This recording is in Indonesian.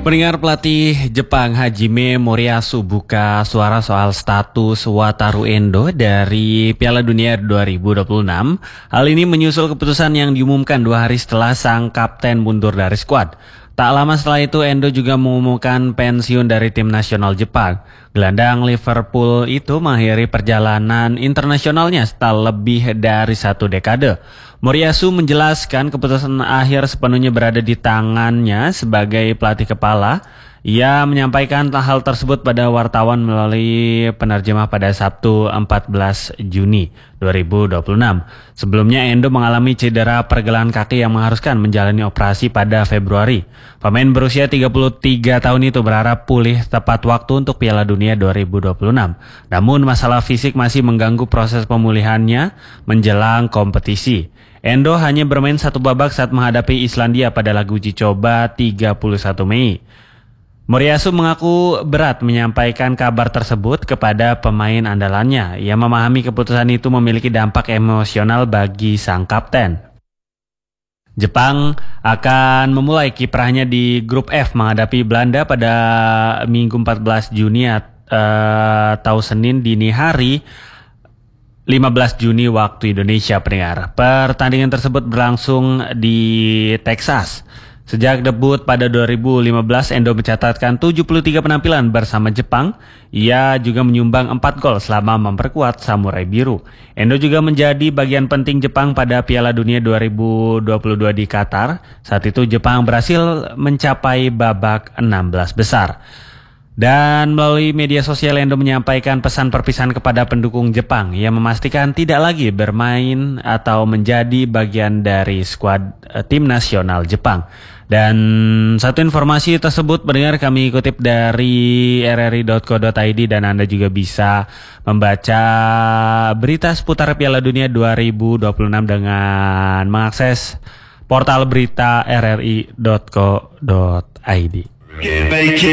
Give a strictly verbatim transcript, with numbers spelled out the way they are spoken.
Pendengar, pelatih Jepang Hajime Moriyasu buka suara soal status Wataru Endo dari Piala Dunia dua ribu dua puluh enam. Hal ini menyusul keputusan yang diumumkan dua hari setelah sang kapten mundur dari skuad. Tak lama setelah itu Endo juga mengumumkan pensiun dari tim nasional Jepang. Gelandang Liverpool itu mengakhiri perjalanan internasionalnya setelah lebih dari satu dekade. Moriyasu menjelaskan keputusan akhir sepenuhnya berada di tangannya sebagai pelatih kepala. Ia menyampaikan hal tersebut pada wartawan melalui penerjemah pada Sabtu empat belas Juni dua ribu dua puluh enam. Sebelumnya Endo mengalami cedera pergelangan kaki yang mengharuskan menjalani operasi pada Februari. Pemain berusia tiga puluh tiga tahun itu berharap pulih tepat waktu untuk Piala Dunia dua ribu dua puluh enam. Namun masalah fisik masih mengganggu proses pemulihannya menjelang kompetisi. Endo hanya bermain satu babak saat menghadapi Islandia pada laga uji coba tiga puluh satu Mei. Moriyasu mengaku berat menyampaikan kabar tersebut kepada pemain andalannya. Ia memahami keputusan itu memiliki dampak emosional bagi sang kapten. Jepang akan memulai kiprahnya di grup F menghadapi Belanda pada Minggu empat belas Juni atau Senin dini hari lima belas Juni waktu Indonesia, pendengar. Pertandingan tersebut berlangsung di Texas. Sejak debut pada dua ribu lima belas, Endo mencatatkan tujuh puluh tiga penampilan bersama Jepang. Ia juga menyumbang empat gol selama memperkuat Samurai Biru. Endo juga menjadi bagian penting Jepang pada Piala Dunia dua ribu dua puluh dua di Qatar. Saat itu Jepang berhasil mencapai babak enam belas besar. Dan melalui media sosial Endo menyampaikan pesan perpisahan kepada pendukung Jepang. Ia memastikan tidak lagi bermain atau menjadi bagian dari skuad uh, tim nasional Jepang. Dan satu informasi tersebut mendengar kami kutip dari r r i dot co dot i d dan Anda juga bisa membaca berita seputar Piala Dunia dua ribu dua puluh enam dengan mengakses portal berita r r i dot co dot i d.